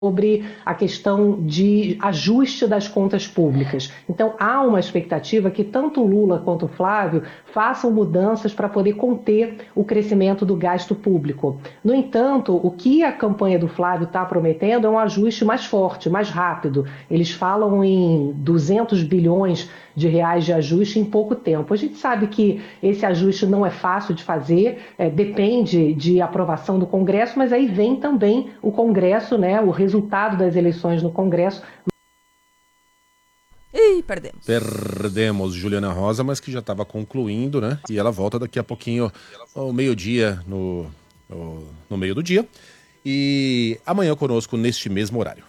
sobre a questão de ajuste das contas públicas. Então, há uma expectativa que tanto o Lula quanto o Flávio façam mudanças para poder conter o crescimento do gasto público. No entanto, o que a campanha do Flávio está prometendo é um ajuste mais forte, mais rápido. Eles falam em 200 bilhões de reais de ajuste em pouco tempo. A gente sabe que esse ajuste não é fácil de fazer, depende de aprovação do Congresso, mas aí vem também o Congresso, né, o resultado das eleições no Congresso. Ih, perdemos. Perdemos Juliana Rosa, mas que já estava concluindo, né? E ela volta daqui a pouquinho, ao meio-dia, no meio do dia. E amanhã conosco neste mesmo horário.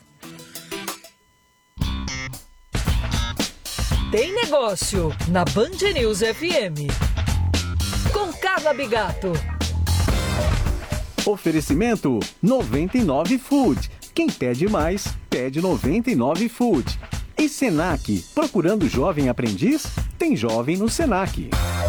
Tem Negócio, na Band News FM. Com Carla Bigato. Oferecimento 99 Food. Quem pede mais, pede 99 Food. E Senac, procurando jovem aprendiz? Tem jovem no Senac.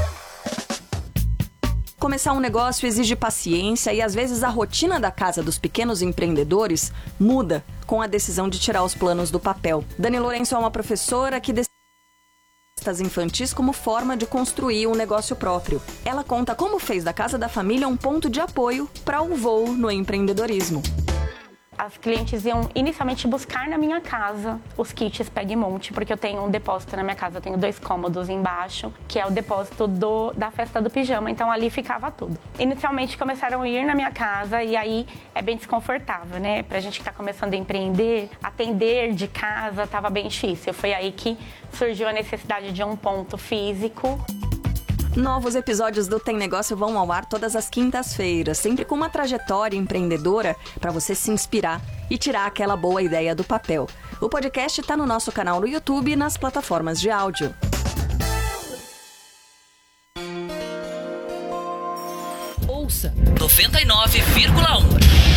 Começar um negócio exige paciência e às vezes a rotina da casa dos pequenos empreendedores muda com a decisão de tirar os planos do papel. Dani Lourenço é uma professora que festas infantis como forma de construir um negócio próprio. Ela conta como fez da casa da família um ponto de apoio para o voo no empreendedorismo. As clientes iam inicialmente buscar na minha casa os kits Pega e Monte, porque eu tenho um depósito na minha casa, eu tenho 2 cômodos embaixo, que é o depósito da festa do pijama, então ali ficava tudo. Inicialmente começaram a ir na minha casa e aí é bem desconfortável, né? Pra gente que tá começando a empreender, atender de casa tava bem difícil. Foi aí que surgiu a necessidade de um ponto físico. Novos episódios do Tem Negócio vão ao ar todas as quintas-feiras, sempre com uma trajetória empreendedora para você se inspirar e tirar aquela boa ideia do papel. O podcast está no nosso canal no YouTube e nas plataformas de áudio. Ouça 99,1.